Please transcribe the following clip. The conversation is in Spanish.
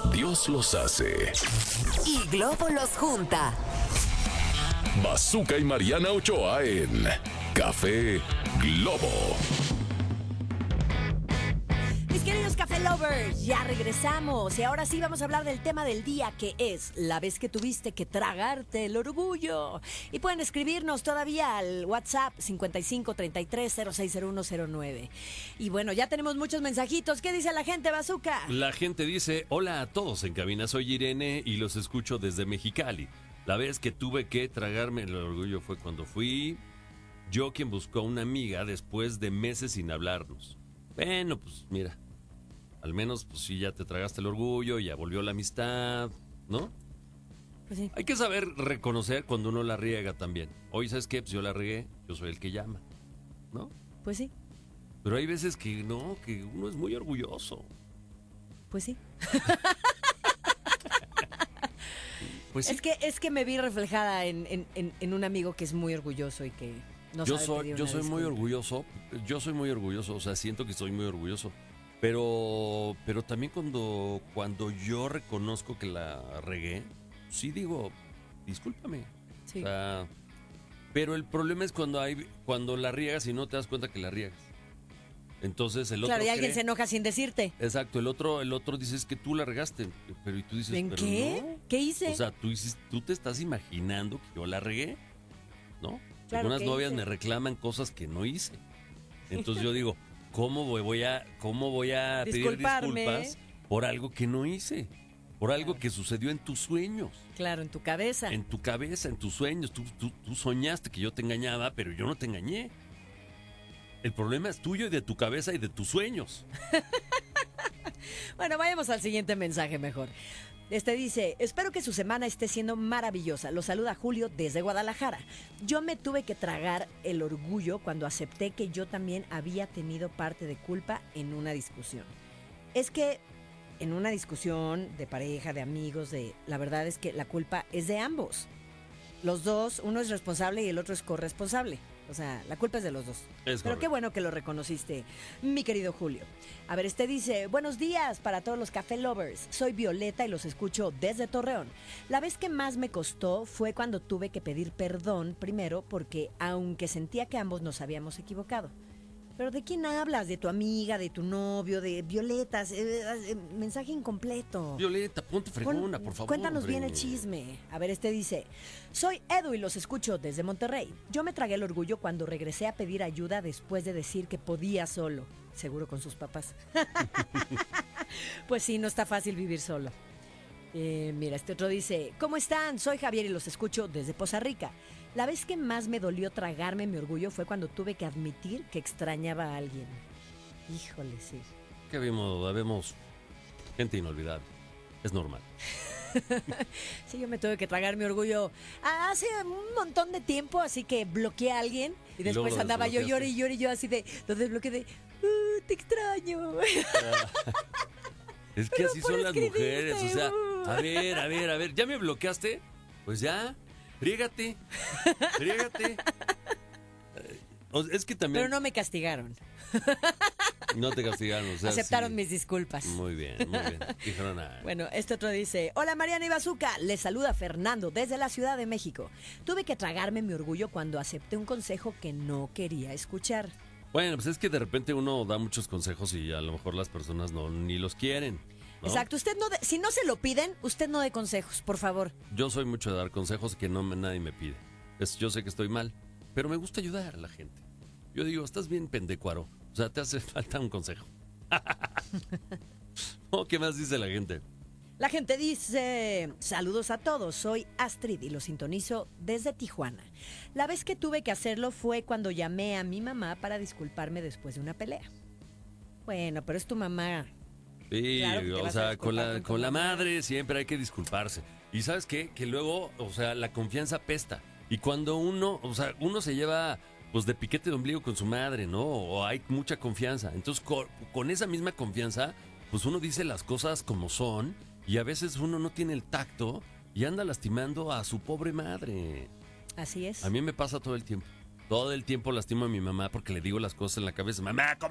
Dios los hace. Y Globo los junta. Bazooka y Mariana Ochoa en Café Globo. Mis queridos Café Lovers, ya regresamos y ahora sí vamos a hablar del tema del día, que es la vez que tuviste que tragarte el orgullo. Y pueden escribirnos todavía al WhatsApp 5533-060109. Y bueno, ya tenemos muchos mensajitos. ¿Qué dice la gente, Bazooka? La gente dice: hola a todos en cabina, soy Irene y los escucho desde Mexicali. La vez que tuve que tragarme el orgullo fue cuando fui yo quien buscó a una amiga después de meses sin hablarnos. Bueno, pues mira, al menos pues sí, ya te tragaste el orgullo, ya volvió la amistad, ¿no? Pues sí. Hay que saber reconocer cuando uno la riega también. Hoy, ¿sabes qué? Pues yo la regué, yo soy el que llama, ¿no? Pues sí, Pero hay veces que no, que uno es muy orgulloso. pues sí. Pues sí. Es que me vi reflejada en un amigo que es muy orgulloso y que no Yo sabe soy, pedir yo una soy muy disculpa. orgulloso, o sea, siento que soy muy orgulloso. Pero también cuando yo reconozco que la regué, sí digo, discúlpame. Sí. O sea, pero el problema es cuando la riegas y no te das cuenta que la riegas. Entonces el otro Claro, y alguien cree- se enoja sin decirte. Exacto, el otro dice es que tú la regaste, pero y tú dices, ¿En pero qué? no. ¿Qué hice? O sea, tú te estás imaginando que yo la regué, ¿no? Claro, Algunas ¿qué novias hice? me reclaman cosas que no hice. Entonces yo digo, ¿cómo voy a pedir Disculparme. disculpas por algo que no hice? Por algo que sucedió en tus sueños, Claro, en tu cabeza. en tu cabeza, en tus sueños. Tú soñaste que yo te engañaba, pero yo no te engañé. El problema es tuyo y de tu cabeza y de tus sueños. Bueno, vayamos al siguiente mensaje mejor. Este dice: espero que su semana esté siendo maravillosa. Lo saluda Julio desde Guadalajara. Yo me tuve que tragar el orgullo cuando acepté que yo también había tenido parte de culpa en una discusión. Es que en una discusión de pareja, de amigos, la verdad es que la culpa es de ambos. Los dos, uno es responsable y el otro es corresponsable. O sea, la culpa es de los dos. Es Pero qué correcto. bueno que lo reconociste, mi querido Julio. A ver, este dice: buenos días para todos los Café Lovers. Soy Violeta y los escucho desde Torreón. La vez que más me costó fue cuando tuve que pedir perdón primero, porque aunque sentía que ambos nos habíamos equivocado. ¿Pero de quién hablas? ¿De tu amiga, de tu novio, de Violetas? Mensaje incompleto. Violeta, ponte fregona, por favor. Cuéntanos bien el hombre. chisme. A ver, este dice: soy Edu y los escucho desde Monterrey. Yo me tragué el orgullo cuando regresé a pedir ayuda después de decir que podía solo. Seguro con sus papás. Pues sí, no está fácil vivir solo. Mira, este otro dice: ¿cómo están? Soy Javier y los escucho desde Poza Rica. La vez que más me dolió tragarme mi orgullo fue cuando tuve que admitir que extrañaba a alguien. Híjole, sí. Que vemos gente inolvidable. Es normal. Sí, yo me tuve que tragar mi orgullo hace un montón de tiempo, así que bloqueé a alguien y luego después lo andaba yo desbloqueaste. llore y yo así de, lo desbloqueé de, te extraño. Es que Pero así por son las escribirte, mujeres. O sea, a ver. ¿Ya me bloqueaste? Pues ya. Friégate. Es que también. Pero no me castigaron, No te castigaron. O sea, aceptaron sí. mis disculpas. Muy bien. Dijeron nada. Bueno, este otro dice: hola Mariana y Bazooka, les saluda Fernando desde la Ciudad de México. Tuve que tragarme mi orgullo cuando acepté un consejo que no quería escuchar. Bueno, pues es que de repente uno da muchos consejos y a lo mejor las personas ni los quieren, ¿no? Exacto, usted no, si no se lo piden, usted no dé consejos, por favor. Yo soy mucho de dar consejos que nadie me pide. Yo sé que estoy mal, pero me gusta ayudar a la gente. Yo digo, estás bien pendecuaro. O sea, te hace falta un consejo. ¿Qué más dice la gente? La gente dice: saludos a todos, soy Astrid y lo sintonizo desde Tijuana. La vez que tuve que hacerlo fue cuando llamé a mi mamá para disculparme después de una pelea. Bueno, pero es tu mamá. Sí, Claro que te o vas a sea, disculpar con la mamá. madre siempre hay que disculparse. Y ¿sabes qué? Que luego, o sea, la confianza pesta. Y cuando uno se lleva pues de piquete de ombligo con su madre, ¿no? O hay mucha confianza. Entonces, con esa misma confianza, pues uno dice las cosas como son y a veces uno no tiene el tacto y anda lastimando a su pobre madre. Así es. A mí me pasa todo el tiempo. Todo el tiempo lastimo a mi mamá porque le digo las cosas en la cabeza. Mamá, ¿cómo